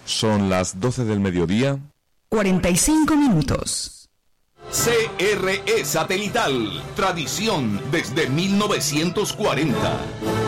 Son las 12 del mediodía. 45 minutos. CRE Satelital, tradición desde 1940.